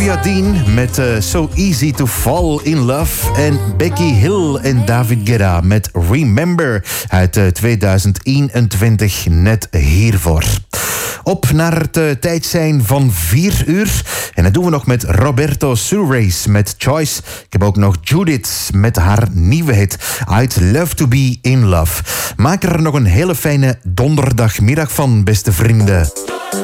Olivia Dean met So Easy to Fall in Love. En Becky Hill en David Guetta met Remember uit 2021, net hiervoor. Op naar het tijdsein van 4 uur. En dat doen we nog met Roberto Surreis met Choice. Ik heb ook nog Judith met haar nieuwe hit I'd Love to Be in Love. Maak er nog een hele fijne donderdagmiddag van, beste vrienden.